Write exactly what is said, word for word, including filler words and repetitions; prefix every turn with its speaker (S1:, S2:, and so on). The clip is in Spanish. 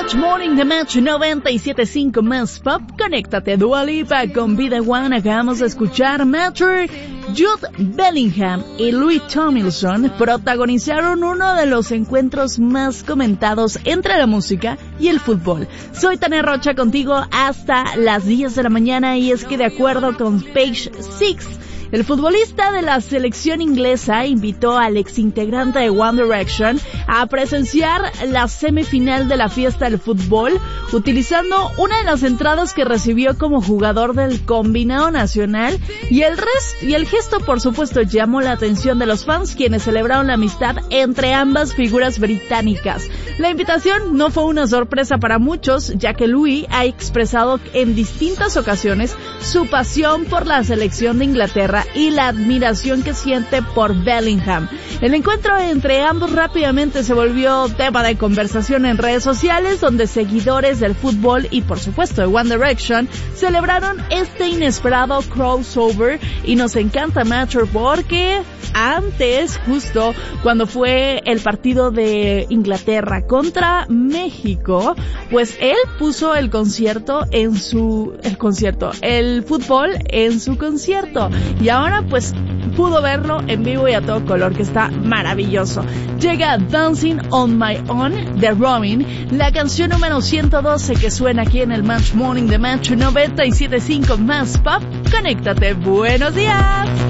S1: Match Morning, The Match noventa y siete punto cinco más Pop. Conéctate, Dua Lipa con Be The One. Acabamos de escuchar Matter. Jude Bellingham y Louis Tomlinson protagonizaron uno de los encuentros más comentados entre la música y el fútbol. Soy Tania Rocha contigo hasta las diez de la mañana, y es que de acuerdo con Page Six, el futbolista de la selección inglesa invitó al exintegrante de One Direction a presenciar la semifinal de la fiesta del fútbol, utilizando una de las entradas que recibió como jugador del combinado nacional, y el res, y el gesto por supuesto llamó la atención de los fans, quienes celebraron la amistad entre ambas figuras británicas. La invitación no fue una sorpresa para muchos, ya que Louis ha expresado en distintas ocasiones su pasión por la selección de Inglaterra y la admiración que siente por Bellingham. El encuentro entre ambos rápidamente se volvió tema de conversación en redes sociales, donde seguidores del fútbol y por supuesto de One Direction celebraron este inesperado crossover, y nos encanta Matter porque antes, justo cuando fue el partido de Inglaterra contra México, pues él puso el concierto en su, el concierto, el fútbol en su concierto, y ahora pues pudo verlo en vivo y a todo color, que está maravilloso. Llega Dancing on My Own de Robin, la canción número ciento doce que suena aquí en el Match Morning de Match noventa y siete punto cinco más Pop. Conéctate, buenos días.